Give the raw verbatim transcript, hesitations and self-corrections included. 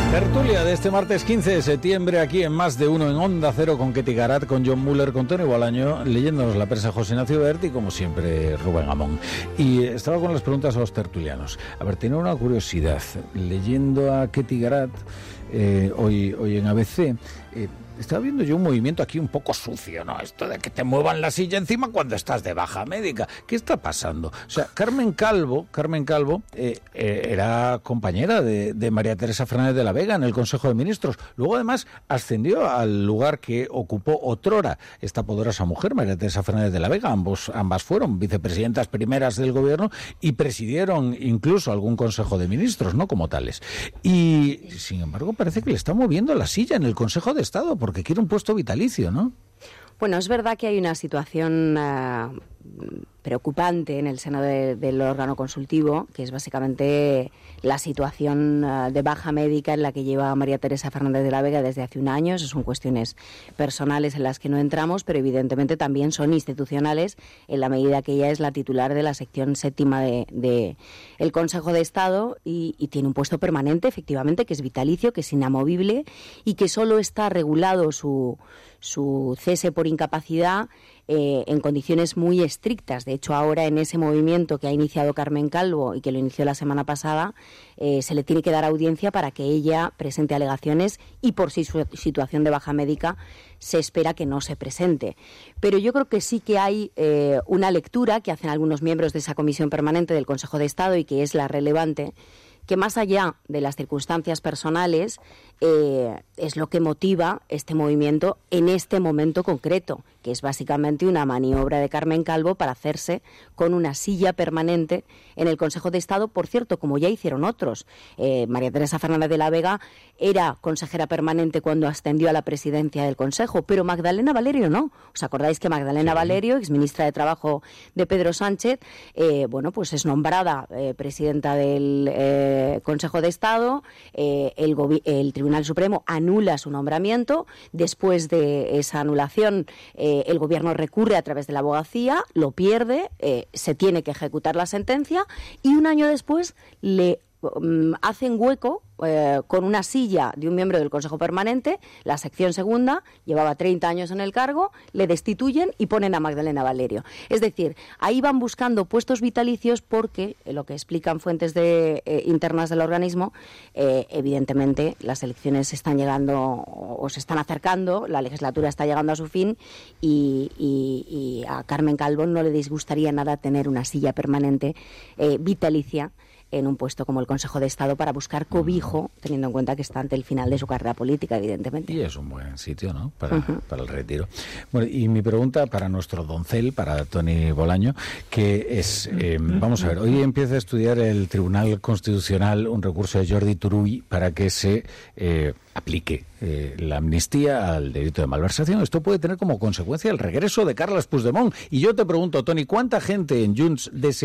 Tertulia de este martes quince de septiembre aquí en Más de Uno en Onda Cero con Ketty Garat, con John Muller, con Tony Bolaño, leyéndonos la prensa José Ignacio Bert y como siempre Rubén Amón. Y estaba con las preguntas a los tertulianos. A ver, tenía una curiosidad. Leyendo a Ketty Garat eh, hoy, hoy en A B C, eh, estaba viendo yo un movimiento aquí un poco sucio, ¿no? Esto de que te muevan la silla encima cuando estás de baja médica. ¿Qué está pasando? O sea, Carmen Calvo, Carmen Calvo eh, eh, era compañera de, de María Teresa Fernández de la Vega en el Consejo de Ministros. Luego, además, ascendió al lugar que ocupó otrora esta poderosa mujer, María Teresa Fernández de la Vega. Ambos, ambas fueron vicepresidentas primeras del gobierno y presidieron incluso algún Consejo de Ministros, ¿no? Como tales. Y, sin embargo, parece que le está moviendo la silla en el Consejo de Estado porque quiere un puesto vitalicio, ¿no? Bueno, es verdad que hay una situación uh, preocupante en el seno de, del órgano consultivo, que es básicamente la situación uh, de baja médica en la que lleva María Teresa Fernández de la Vega desde hace un año. Esas son cuestiones personales en las que no entramos, pero evidentemente también son institucionales en la medida que ella es la titular de la sección séptima de, de el Consejo de Estado y, y tiene un puesto permanente, efectivamente, que es vitalicio, que es inamovible y que solo está regulado su, su cese por incapacidad Eh, en condiciones muy estrictas. De hecho, ahora en ese movimiento que ha iniciado Carmen Calvo y que lo inició la semana pasada, eh, se le tiene que dar audiencia para que ella presente alegaciones y por si su situación de baja médica se espera que no se presente. Pero yo creo que sí que hay eh, una lectura que hacen algunos miembros de esa comisión permanente del Consejo de Estado y que es la relevante, que más allá de las circunstancias personales eh, es lo que motiva este movimiento en este momento concreto, que es básicamente una maniobra de Carmen Calvo para hacerse con una silla permanente en el Consejo de Estado, por cierto, como ya hicieron otros. Eh, María Teresa Fernández de la Vega era consejera permanente cuando ascendió a la presidencia del Consejo, pero Magdalena Valerio no. ¿Os acordáis que Magdalena sí. Valerio, exministra de Trabajo de Pedro Sánchez, eh, bueno, pues es nombrada eh, presidenta del eh, Consejo de Estado, eh, el, el Tribunal Supremo anula su nombramiento, después de esa anulación eh, el Gobierno recurre a través de la abogacía, lo pierde, eh, se tiene que ejecutar la sentencia y un año después le um, hacen hueco eh, con una silla de un miembro del Consejo Permanente, la sección segunda, llevaba treinta años en el cargo, le destituyen y ponen a Magdalena Valerio. Es decir, ahí van buscando puestos vitalicios porque, eh, lo que explican fuentes de, eh, internas del organismo, eh, evidentemente las elecciones están llegando o se están acercando, la legislatura está llegando a su fin y, y, y a Carmen Calvo no le disgustaría nada tener una silla permanente eh, vitalicia en un puesto como el Consejo de Estado para buscar cobijo, teniendo en cuenta que está ante el final de su carrera política, evidentemente. Y es un buen sitio, ¿no?, para, uh-huh. para el retiro. Bueno, y mi pregunta para nuestro doncel, para Tony Bolaño, que es, eh, vamos a ver, hoy empieza a estudiar el Tribunal Constitucional un recurso de Jordi Turull para que se eh, aplique eh, la amnistía al delito de malversación. Esto puede tener como consecuencia el regreso de Carles Puigdemont. Y yo te pregunto, Tony, ¿cuánta gente en Junts desea